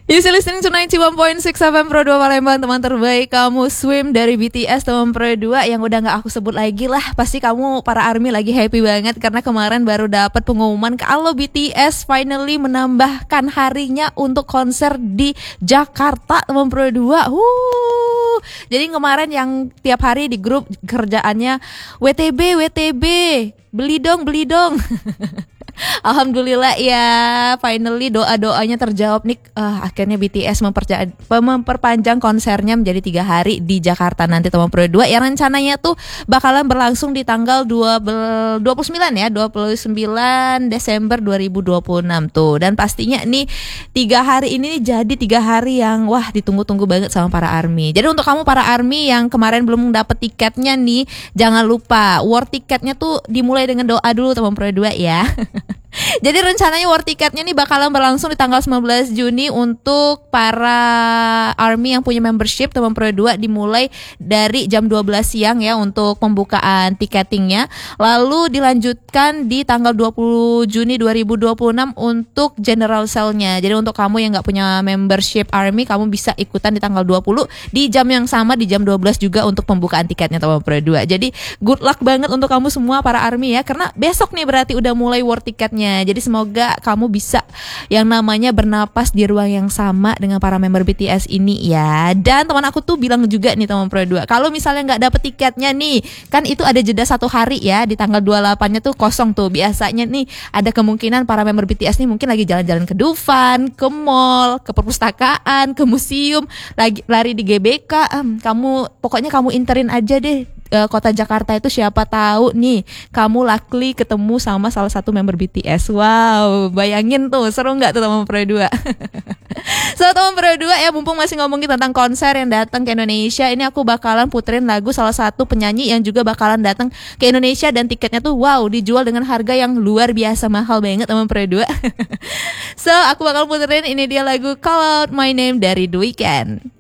You still listening to 91.6 FM Pro 2 Palembang, teman terbaik kamu Swim dari BTS teman Pro 2 yang udah gak aku sebut lagi lah. Pasti kamu para ARMY lagi happy banget karena kemarin baru dapat pengumuman kalau BTS finally menambahkan harinya untuk konser di Jakarta teman Pro 2. Jadi kemarin yang tiap hari di grup kerjaannya WTB beli dong. Alhamdulillah ya, finally doa-doanya terjawab nih. Akhirnya BTS memperpanjang konsernya menjadi 3 hari di Jakarta nanti teman Pro 2 yang rencananya tuh bakalan berlangsung di tanggal 29 Desember 2026 tuh. Dan pastinya nih 3 hari ini jadi 3 hari yang wah ditunggu-tunggu banget sama para ARMY. Jadi untuk kamu para ARMY yang kemarin belum dapet tiketnya nih, jangan lupa war tiketnya tuh dimulai dengan doa dulu teman Pro 2 ya. Jadi rencananya war tiketnya nih bakalan berlangsung di tanggal 19 Juni untuk para ARMY yang punya membership teman Pro 2, dimulai dari jam 12 siang ya untuk pembukaan tiketingnya. Lalu dilanjutkan di tanggal 20 Juni 2026 untuk general sale-nya. Jadi untuk kamu yang gak punya membership ARMY, kamu bisa ikutan di tanggal 20 di jam yang sama, di jam 12 juga untuk pembukaan tiketnya teman Pro 2. Jadi good luck banget untuk kamu semua para ARMY ya, karena besok nih berarti udah mulai war tiketnya. Jadi semoga kamu bisa yang namanya bernapas di ruang yang sama dengan para member BTS ini ya. Dan teman aku tuh bilang juga nih teman Pro 2, kalau misalnya nggak dapet tiketnya nih, kan itu ada jeda 1 hari ya, di tanggal 28-nya tuh kosong tuh. Biasanya nih ada kemungkinan para member BTS nih mungkin lagi jalan-jalan ke Dufan, ke mall, ke perpustakaan, ke museum, lagi lari di GBK. Pokoknya kamu interin aja deh kota Jakarta itu, siapa tahu nih kamu luckily ketemu sama salah satu member BTS. Wow, bayangin tuh, seru nggak tuh teman Pro 2? So teman Pro 2 ya, mumpung masih ngomongin tentang konser yang datang ke Indonesia, ini aku bakalan puterin lagu salah satu penyanyi yang juga bakalan datang ke Indonesia dan tiketnya tuh wow, dijual dengan harga yang luar biasa mahal banget teman Pro 2. So aku bakal puterin ini dia lagu Call Out My Name dari The Weeknd.